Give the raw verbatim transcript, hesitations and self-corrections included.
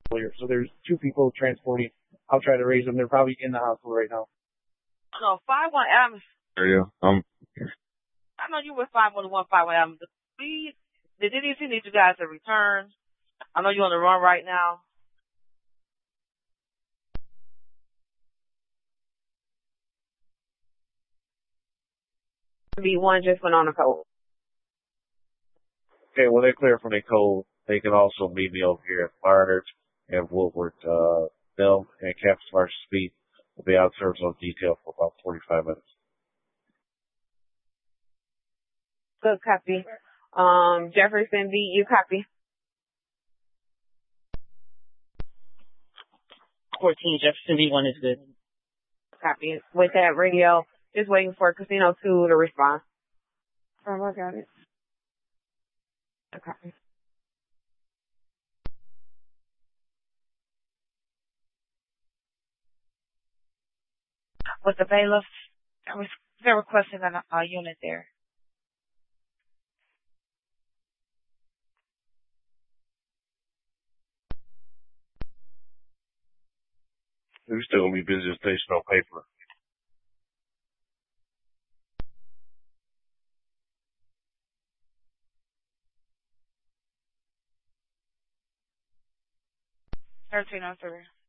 So there's two people transporting. I'll try to raise them. They're probably in the hospital right now. No, five one Adams. There you go. Um, I know you with five one one five one Adams. We the D D C needs you guys to return. I know you're on the run right now. B one just went on a code. okay, well, they're clear from the code. They can also meet me over here at Barnard and Woodward. Uh, them and Captain Marshall Speed will be out service on detail for about forty-five minutes. Good copy. Um, Jefferson B, you copy? fourteen Jefferson B one is good. Copy. With that radio, just waiting for Casino two to respond. Oh, I got it. Okay. With the bailiff, I was, they're requesting a, a unit there. We're still going to be busy at the station on paper. thirteen oh three.